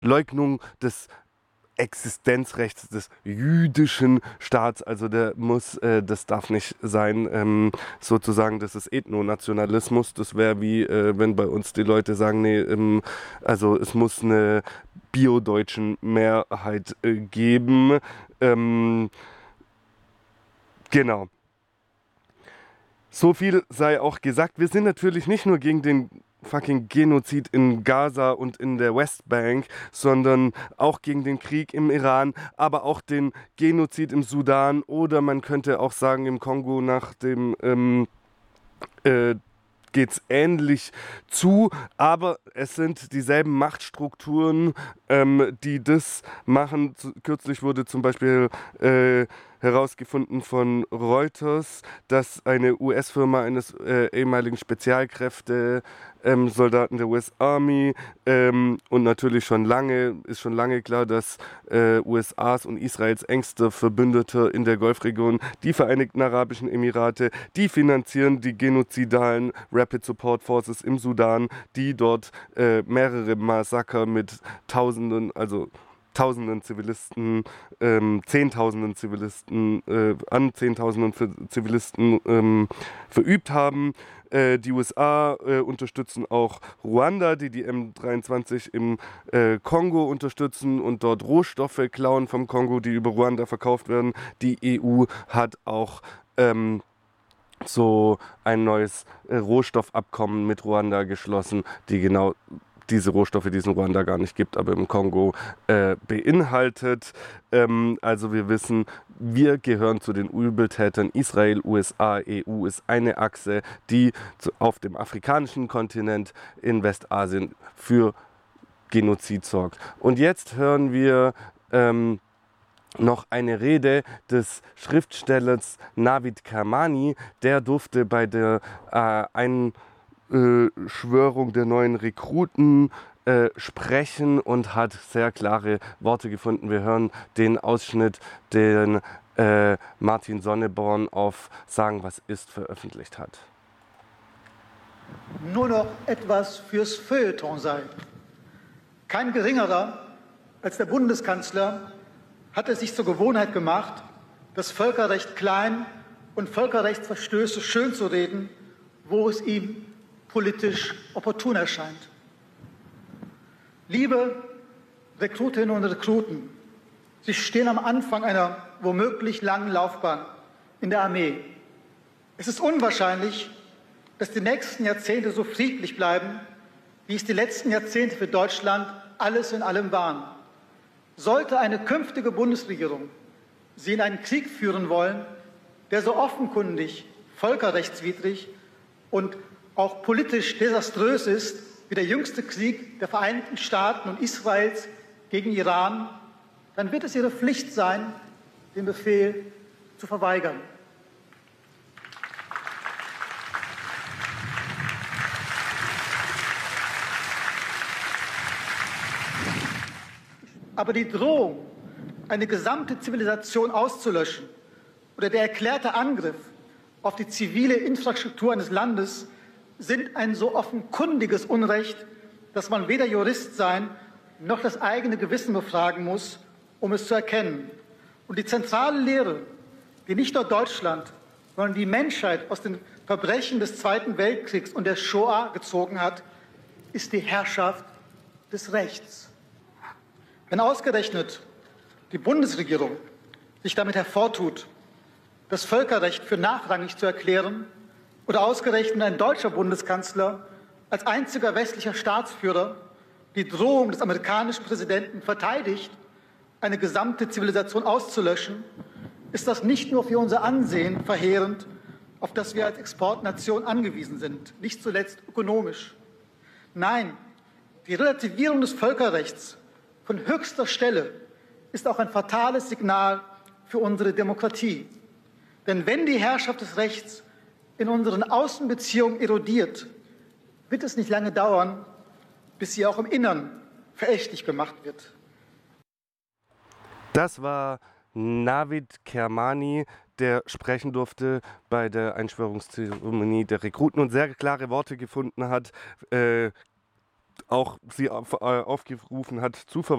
Leugnung des Existenzrechts des jüdischen Staats, also das darf nicht sein, sozusagen, das ist Ethnonationalismus, das wäre wie, wenn bei uns die Leute sagen, nee, also es muss eine biodeutschen Mehrheit geben, genau. So viel sei auch gesagt. Wir sind natürlich nicht nur gegen den fucking Genozid in Gaza und in der Westbank, sondern auch gegen den Krieg im Iran, aber auch den Genozid im Sudan oder man könnte auch sagen im Kongo nach dem geht es ähnlich zu, aber es sind dieselben Machtstrukturen, die das machen. Kürzlich wurde zum Beispiel herausgefunden von Reuters, dass eine US-Firma eines ehemaligen Spezialkräfte-Soldaten der US Army und natürlich ist schon lange klar, dass USAs und Israels engster Verbündeter in der Golfregion, die Vereinigten Arabischen Emirate, die finanzieren die genozidalen Rapid Support Forces im Sudan, die dort mehrere Massaker mit Tausenden Zivilisten, Zehntausenden Zivilisten, an Zehntausenden Zivilisten verübt haben. Die USA unterstützen auch Ruanda, die M23 im Kongo unterstützen und dort Rohstoffe klauen vom Kongo, die über Ruanda verkauft werden. Die EU hat auch so ein neues Rohstoffabkommen mit Ruanda geschlossen, die genau diese Rohstoffe, die es in Ruanda gar nicht gibt, aber im Kongo beinhaltet. Also wir wissen, wir gehören zu den Übeltätern. Israel, USA, EU ist eine Achse, die auf dem afrikanischen Kontinent in Westasien für Genozid sorgt. Und jetzt hören wir noch eine Rede des Schriftstellers Navid Kermani. Der durfte bei der Einschwörung der neuen Rekruten sprechen und hat sehr klare Worte gefunden. Wir hören den Ausschnitt, den Martin Sonneborn auf Sagen, was ist veröffentlicht hat. Nur noch etwas fürs Feuilleton sei. Kein geringerer als der Bundeskanzler hat es sich zur Gewohnheit gemacht, das Völkerrecht klein und Völkerrechtsverstöße schönzureden, wo es ihm politisch opportun erscheint. Liebe Rekrutinnen und Rekruten, Sie stehen am Anfang einer womöglich langen Laufbahn in der Armee. Es ist unwahrscheinlich, dass die nächsten Jahrzehnte so friedlich bleiben, wie es die letzten Jahrzehnte für Deutschland alles in allem waren. Sollte eine künftige Bundesregierung Sie in einen Krieg führen wollen, der so offenkundig völkerrechtswidrig und auch politisch desaströs ist, wie der jüngste Krieg der Vereinigten Staaten und Israels gegen Iran, dann wird es Ihre Pflicht sein, den Befehl zu verweigern. Aber die Drohung, eine gesamte Zivilisation auszulöschen oder der erklärte Angriff auf die zivile Infrastruktur eines Landes sind ein so offenkundiges Unrecht, dass man weder Jurist sein noch das eigene Gewissen befragen muss, um es zu erkennen. Und die zentrale Lehre, die nicht nur Deutschland, sondern die Menschheit aus den Verbrechen des Zweiten Weltkriegs und der Shoah gezogen hat, ist die Herrschaft des Rechts. Wenn ausgerechnet die Bundesregierung sich damit hervortut, das Völkerrecht für nachrangig zu erklären, oder ausgerechnet ein deutscher Bundeskanzler als einziger westlicher Staatsführer die Drohung des amerikanischen Präsidenten verteidigt, eine gesamte Zivilisation auszulöschen, ist das nicht nur für unser Ansehen verheerend, auf das wir als Exportnation angewiesen sind, nicht zuletzt ökonomisch. Nein, die Relativierung des Völkerrechts von höchster Stelle ist auch ein fatales Signal für unsere Demokratie. Denn wenn die Herrschaft des Rechts in unseren Außenbeziehungen erodiert, wird es nicht lange dauern, bis sie auch im Innern verächtlich gemacht wird. Das war Navid Kermani, der sprechen durfte bei der Einschwörungszeremonie der Rekruten und sehr klare Worte gefunden hat, auch sie aufgerufen hat zu